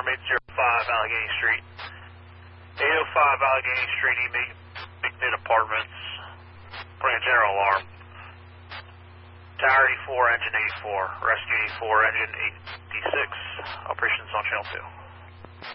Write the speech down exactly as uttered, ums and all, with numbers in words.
Alarm eight oh five Allegheny Street. eight oh five Allegheny Street, E Big Mid Apartments. Putting a general alarm. Tower eighty-four, engine eighty-four. Rescue eighty-four, engine eighty-six. Operations on channel two.